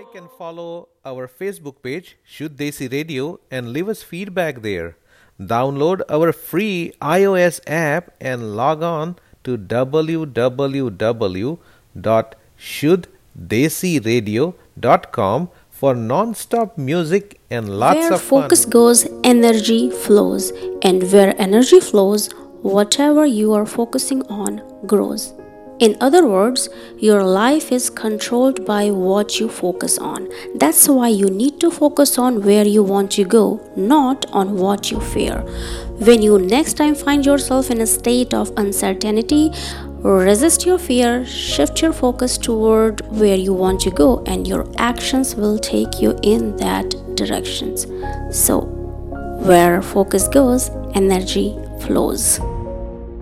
like and follow our Facebook page, Shuddh Desi Radio, and leave us feedback there. Download our free iOS app and log on to www.shuddhadesiradio.com for non-stop music and lots Where of fun. focus goes, energy flows. And where energy flows, whatever you are focusing on grows. In other words, your life is controlled by what you focus on. That's why you need to focus on where you want to go, not on what you fear. When you next time find yourself in a state of uncertainty, resist your fear, shift your focus toward where you want to go, and your actions will take you in that direction. So, where focus goes, energy flows.